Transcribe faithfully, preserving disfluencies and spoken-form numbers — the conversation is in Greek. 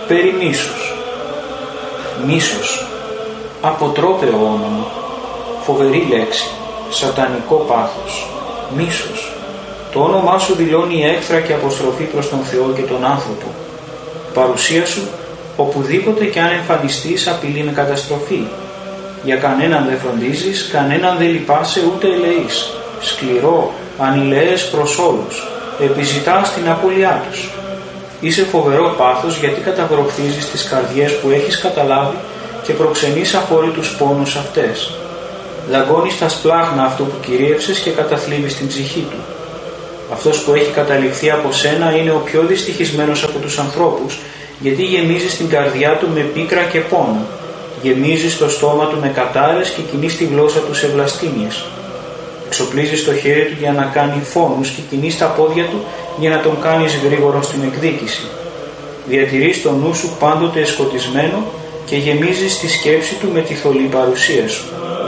περί μίσους. Μίσος, αποτρόπαιο όνομα, φοβερή λέξη, σατανικό πάθος. Μίσος, το όνομά σου δηλώνει έχθρα και αποστροφή προς τον Θεό και τον άνθρωπο. Παρουσία σου, οπουδήποτε και αν εμφανιστείς, απειλεί με καταστροφή. Για κανέναν δεν φροντίζεις, κανέναν δεν λυπάσαι ούτε ελεείς. Σκληρό, ανηλαιές προς όλους, επιζητάς την απώλειά τους. Είσαι φοβερό πάθος γιατί καταβροχθίζεις τις καρδιές που έχεις καταλάβει και προξενείς αφορήτους πόνους αυτές. Δαγκώνεις τα σπλάχνα αυτού που κυρίευσες και καταθλίβεις την ψυχή του. Αυτός που έχει καταληφθεί από σένα είναι ο πιο δυστυχισμένος από τους ανθρώπους, γιατί γεμίζεις την καρδιά του με πίκρα και πόνο. Γεμίζεις το στόμα του με κατάρες και κινείς τη γλώσσα του σε βλαστήμιες. Εξοπλίζεις το χέρι του για να κάνει φόνους και κινείς τα πόδια του για να τον κάνεις γρήγορο στην εκδίκηση. Διατηρείς το νου σου πάντοτε σκοτισμένο και γεμίζεις τη σκέψη του με τη θολή παρουσία σου.